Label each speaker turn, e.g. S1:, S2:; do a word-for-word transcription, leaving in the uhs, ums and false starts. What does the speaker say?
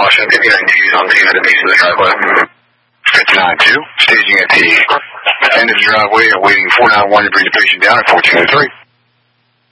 S1: Caution, fifty-nine two is on the end of the base of the driveway.
S2: fifty-nine two, staging at the end of the driveway, awaiting four nine one to bring the patient down at fourteen oh three.